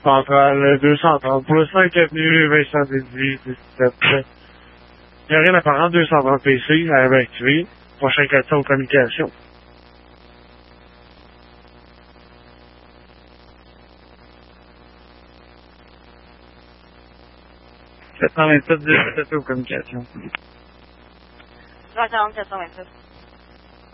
centrale 230 pour le 5 avenue Vincent Dédie 17. Il n'y a rien apparent, 230 PC à évacuer. Prochain question de communication. 427 17 aux communications. 340 427.